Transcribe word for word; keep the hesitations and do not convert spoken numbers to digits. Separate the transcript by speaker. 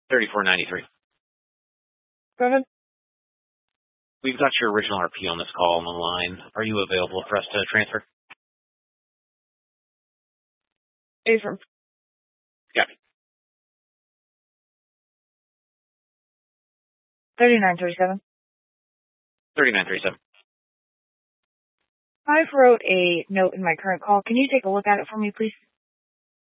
Speaker 1: thirty-four ninety-three.
Speaker 2: Go ahead.
Speaker 1: We've got your original R P on this call on the line. Are you available for us to transfer?
Speaker 2: Affirm.
Speaker 1: Got it.
Speaker 2: thirty-nine thirty-seven.
Speaker 1: thirty-nine thirty-seven.
Speaker 2: I've wrote a note in my current call. Can you take a look at it for me, please?